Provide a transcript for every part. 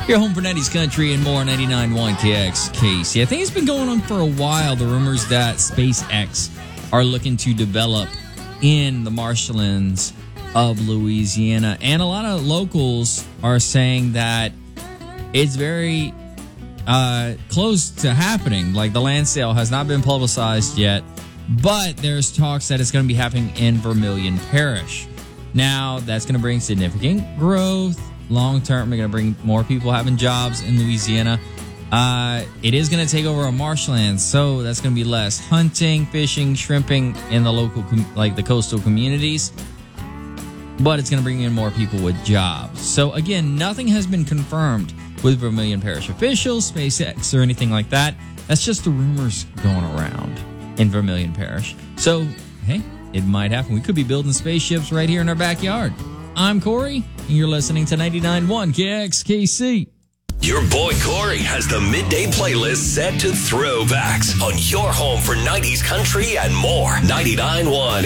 Your home for 90s country and more, 99.1 KXKC. I think it's been going on for a while, the rumors that SpaceX are looking to develop in the marshlands of Louisiana. And a lot of locals are saying that it's very close to happening. Like, the land sale has not been publicized yet, but there's talks that it's going to be happening in Vermilion Parish. Now, that's going to bring significant growth. Long term, we're going to bring more people having jobs in Louisiana. It is going to take over a marshland, so that's going to be less hunting, fishing, shrimping in the local, the coastal communities. But it's going to bring in more people with jobs. So again, nothing has been confirmed with Vermilion Parish officials, SpaceX, or anything like that. That's just the rumors going around in Vermilion Parish. So, hey, it might happen. We could be building spaceships right here in our backyard. I'm Corey, and you're listening to 99.1 KXKC. Your boy Corey has the midday playlist set to throwbacks on your home for 90s country and more. 99.1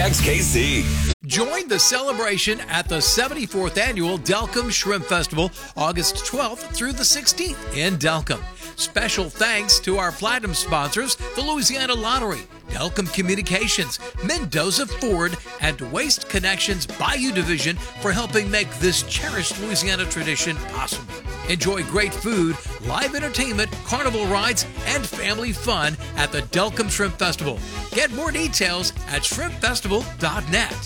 KXKC. Join the celebration at the 74th Annual Delcambre Shrimp Festival, August 12th through the 16th in Delcambre. Special thanks to our platinum sponsors, the Louisiana Lottery, Delcambre Communications, Mendoza Ford, and Waste Connections Bayou Division for helping make this cherished Louisiana tradition possible. Enjoy great food, live entertainment, carnival rides, and family fun at the Delcambre Shrimp Festival. Get more details at shrimpfestival.net.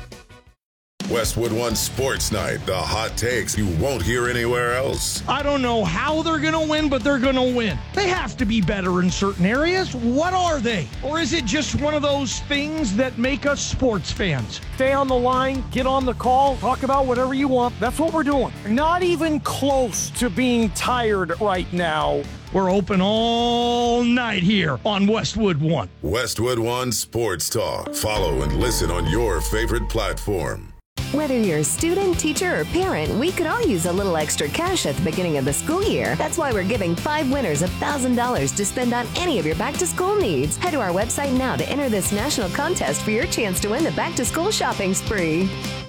Westwood One Sports Night, the hot takes you won't hear anywhere else. I don't know how they're going to win, but they're going to win. They have to be better in certain areas. What are they? Or is it just one of those things that make us sports fans? Stay on the line, get on the call, talk about whatever you want. That's what we're doing. Not even close to being tired right now. We're open all night here on Westwood One. Westwood One Sports Talk. Follow and listen on your favorite platform. Whether you're a student, teacher, or parent, we could all use a little extra cash at the beginning of the school year. That's why we're giving 5 winners $1,000 to spend on any of your back-to-school needs. Head to our website now to enter this national contest for your chance to win the back-to-school shopping spree.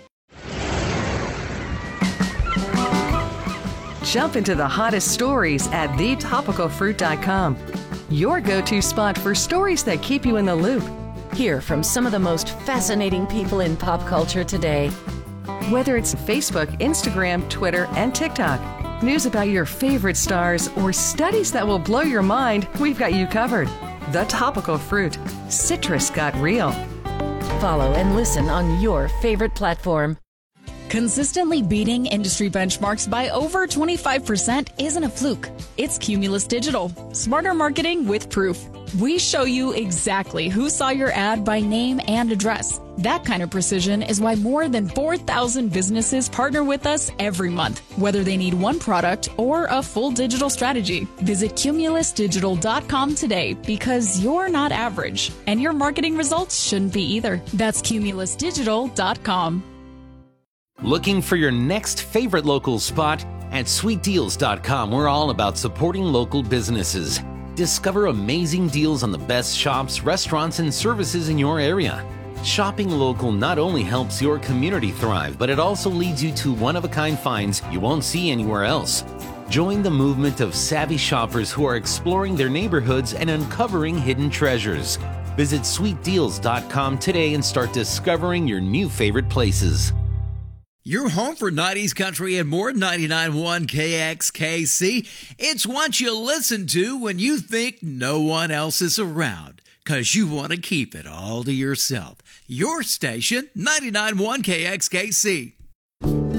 Jump into the hottest stories at thetopicalfruit.com. Your go-to spot for stories that keep you in the loop. Hear from some of the most fascinating people in pop culture today. Whether it's Facebook, Instagram, Twitter, and TikTok, news about your favorite stars, or studies that will blow your mind, we've got you covered. The Topical Fruit. Citrus got real. Follow and listen on your favorite platform. Consistently beating industry benchmarks by over 25% isn't a fluke. It's Cumulus Digital. Smarter marketing with proof. We show you exactly who saw your ad by name and address. That kind of precision is why more than 4,000 businesses partner with us every month, whether they need one product or a full digital strategy. Visit cumulusdigital.com today because you're not average, and your marketing results shouldn't be either. That's cumulusdigital.com. Looking for your next favorite local spot? At sweetdeals.com, we're all about supporting local businesses. Discover amazing deals on the best shops, restaurants, and services in your area. Shopping local not only helps your community thrive, but it also leads you to one-of-a-kind finds you won't see anywhere else. Join the movement of savvy shoppers who are exploring their neighborhoods and uncovering hidden treasures. Visit sweetdeals.com today and start discovering your new favorite places. Your home for 90s country and more, 99.1 KXKC. It's what you listen to when you think no one else is around, because you want to keep it all to yourself. Your station, 99.1 KXKC.